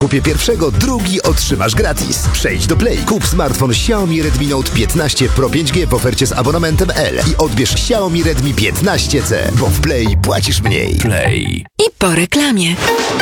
zakupie pierwszego drugi otrzymasz gratis. Przejdź do Play, kup smartfon Xiaomi Redmi Note 15 Pro 5G w ofercie z abonamentem L i odbierz Xiaomi Redmi 15C, bo w Play płacisz mniej. Play. I po reklamie.